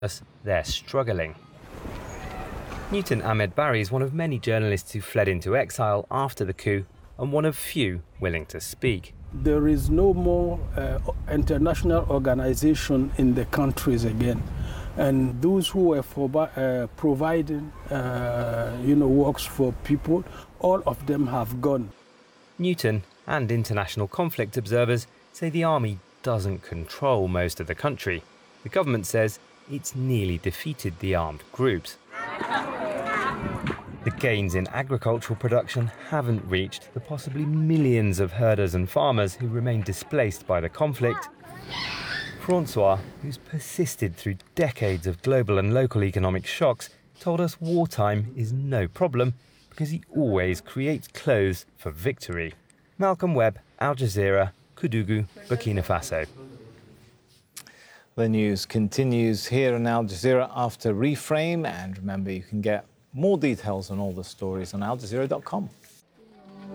Thus, they're struggling. Newton Ahmed Barry is one of many journalists who fled into exile after the coup and one of few willing to speak. There is no more international organization in the countries again. And those who were providing works for people, all of them have gone. Newton and international conflict observers say the army doesn't control most of the country. The government says it's nearly defeated the armed groups. The gains in agricultural production haven't reached the possibly millions of herders and farmers who remain displaced by the conflict. Francois, who's persisted through decades of global and local economic shocks, told us wartime is no problem because he always creates clothes for victory. Malcolm Webb, Al Jazeera, Koudougou, Burkina Faso. The news continues here on Al Jazeera after Reframe, and remember you can get more details on all the stories on aljazeera.com.